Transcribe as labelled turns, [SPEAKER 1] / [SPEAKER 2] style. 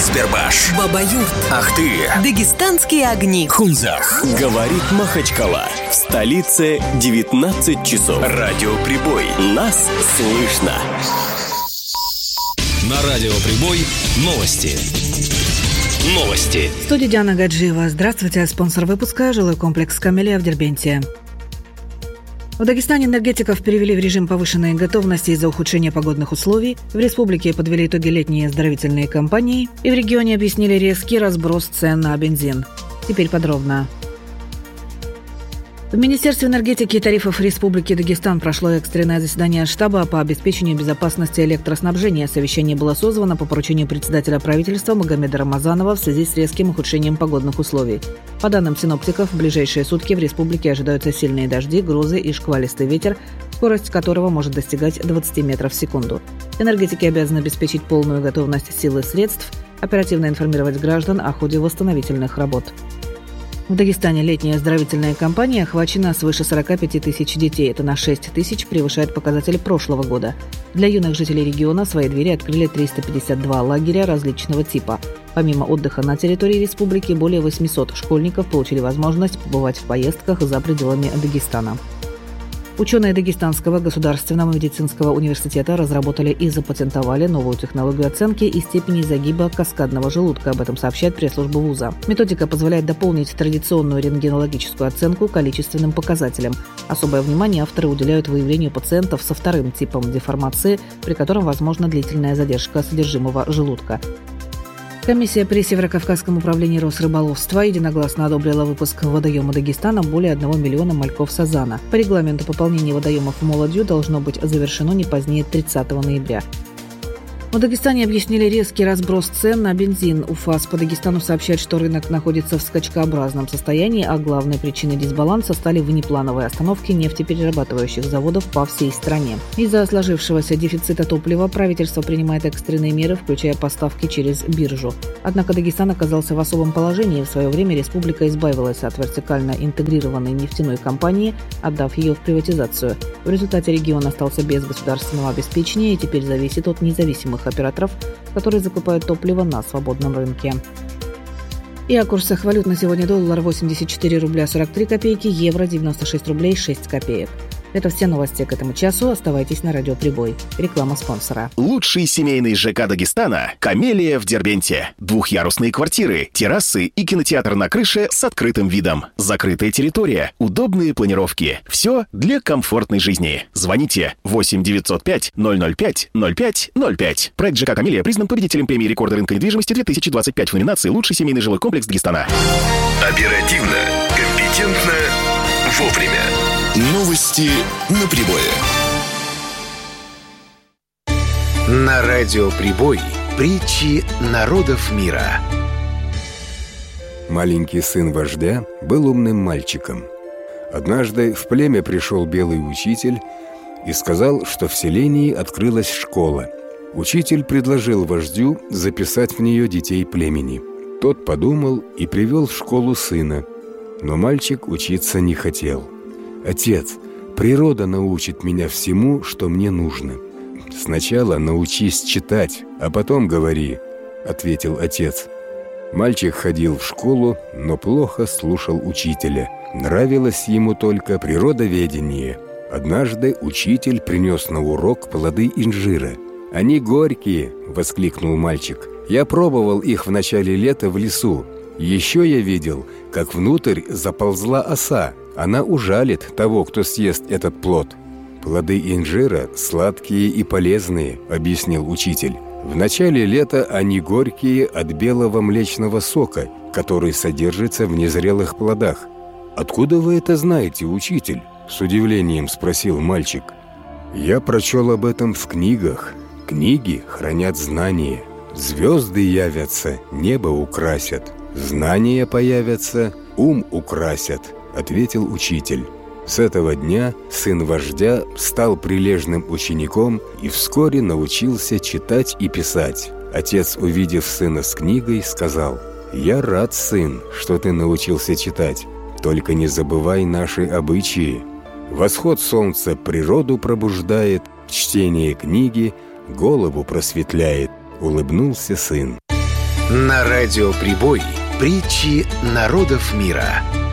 [SPEAKER 1] Избербаш,
[SPEAKER 2] Бабаюрт,
[SPEAKER 1] Ахты,
[SPEAKER 2] Дагестанские огни,
[SPEAKER 1] Хунзах.
[SPEAKER 3] Говорит Махачкала. В столице 19 часов.
[SPEAKER 1] Радиоприбой.
[SPEAKER 3] Нас слышно.
[SPEAKER 1] На Радиоприбой новости.
[SPEAKER 4] В студии Диана Гаджиева. Здравствуйте. Спонсор выпуска – жилой комплекс «Камелия» в Дербенте. В Дагестане энергетиков перевели в режим повышенной готовности из-за ухудшения погодных условий. В республике подвели итоги летней оздоровительной кампании. И в регионе объяснили резкий разброс цен на бензин. Теперь подробно. В Министерстве энергетики и тарифов Республики Дагестан прошло экстренное заседание штаба по обеспечению безопасности электроснабжения. Совещание было созвано по поручению председателя правительства Магомеда Рамазанова в связи с резким ухудшением погодных условий. По данным синоптиков, в ближайшие сутки в республике ожидаются сильные дожди, грозы и шквалистый ветер, скорость которого может достигать 20 метров в секунду. Энергетики обязаны обеспечить полную готовность сил и средств, оперативно информировать граждан о ходе восстановительных работ. В Дагестане летняя оздоровительная кампания охвачена свыше 45 тысяч детей. Это на 6 тысяч превышает показатели прошлого года. Для юных жителей региона свои двери открыли 352 лагеря различного типа. Помимо отдыха на территории республики, более 800 школьников получили возможность побывать в поездках за пределами Дагестана. Ученые Дагестанского государственного медицинского университета разработали и запатентовали новую технологию оценки и степени загиба каскадного желудка. Об этом сообщает пресс-служба вуза. Методика позволяет дополнить традиционную рентгенологическую оценку количественным показателем. Особое внимание авторы уделяют выявлению пациентов со вторым типом деформации, при котором возможна длительная задержка содержимого желудка. Комиссия при Северокавказском управлении Росрыболовства единогласно одобрила выпуск в водоемы Дагестана более 1 миллиона мальков сазана. По регламенту пополнение водоемов молодью должно быть завершено не позднее 30 ноября. В Дагестане объяснили резкий разброс цен на бензин. УФАС по Дагестану сообщает, что рынок находится в скачкообразном состоянии, а главной причиной дисбаланса стали внеплановые остановки нефтеперерабатывающих заводов по всей стране. Из-за сложившегося дефицита топлива правительство принимает экстренные меры, включая поставки через биржу. Однако Дагестан оказался в особом положении. В свое время республика избавилась от вертикально интегрированной нефтяной компании, отдав ее в приватизацию. В результате регион остался без государственного обеспечения и теперь зависит от независимых операторов, которые закупают топливо на свободном рынке. И о курсах валют на сегодня: доллар 84 рубля 43 копейки, евро 96 рублей 6 копеек. Это все новости к этому часу. Оставайтесь на Радиоприбой. Реклама спонсора.
[SPEAKER 3] Лучший семейный ЖК Дагестана – «Камелия» в Дербенте. Двухъярусные квартиры, террасы и кинотеатр на крыше с открытым видом. Закрытая территория, удобные планировки. Все для комфортной жизни. Звоните 8 905 005 05 05. Проект ЖК «Камелия» признан победителем премии рекорда рынка недвижимости 2025 в номинации «Лучший семейный жилой комплекс Дагестана».
[SPEAKER 1] Оперативно, компетентно, вовремя. Новости на прибое. На Радиоприбой притчи народов мира.
[SPEAKER 5] Маленький сын вождя был умным мальчиком. Однажды в племя пришел белый учитель и сказал, что в селении открылась школа. Учитель предложил вождю записать в нее детей племени. Тот подумал и привел в школу сына. Но мальчик учиться не хотел. «Отец, природа научит меня всему, что мне нужно». «Сначала научись читать, а потом говори», — ответил отец. Мальчик ходил в школу, но плохо слушал учителя. Нравилось ему только природоведение. Однажды учитель принес на урок плоды инжира. «Они горькие!» — воскликнул мальчик. «Я пробовал их в начале лета в лесу. Еще я видел, как внутрь заползла оса. Она ужалит того, кто съест этот плод». «Плоды инжира сладкие и полезные», — объяснил учитель. «В начале лета они горькие от белого млечного сока, который содержится в незрелых плодах». «Откуда вы это знаете, учитель?» — с удивлением спросил мальчик. «Я прочел об этом в книгах. Книги хранят знания. Звезды явятся, небо украсят. Знания появятся, ум украсят», — ответил учитель. С этого дня сын вождя стал прилежным учеником и вскоре научился читать и писать. Отец, увидев сына с книгой, сказал: «Я рад, сын, что ты научился читать. Только не забывай наши обычаи. Восход солнца природу пробуждает, чтение книги голову просветляет», — улыбнулся сын.
[SPEAKER 1] На радио «Прибой» притчи народов мира.